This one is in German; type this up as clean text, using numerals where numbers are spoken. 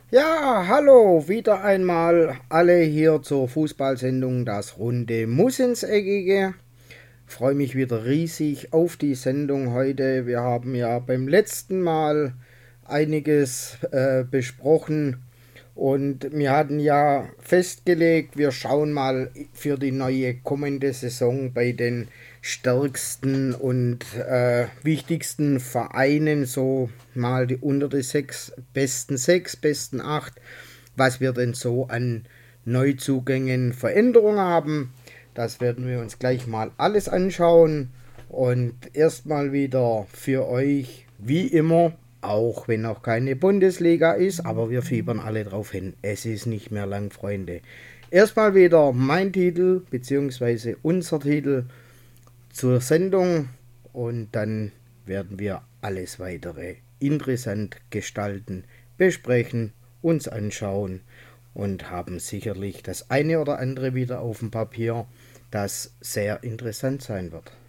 Ja, hallo, wieder einmal alle hier zur Fußballsendung Das Runde muss ins Eckige. Freue mich wieder riesig auf die Sendung heute. Wir haben ja beim letzten Mal einiges besprochen und wir hatten ja festgelegt, wir schauen mal für die neue kommende Saison bei den stärksten und wichtigsten Vereinen, so mal die unter die sechs, besten acht, was wir denn so an Neuzugängen, Veränderungen haben. Das werden wir uns gleich mal alles anschauen. Und erstmal wieder für euch, wie immer, auch wenn noch keine Bundesliga ist, aber wir fiebern alle drauf hin. Es ist nicht mehr lang, Freunde. Erstmal wieder mein Titel, beziehungsweise unser Titel zur Sendung und dann werden wir alles weitere interessant gestalten, besprechen, uns anschauen und haben sicherlich das eine oder andere wieder auf dem Papier, das sehr interessant sein wird.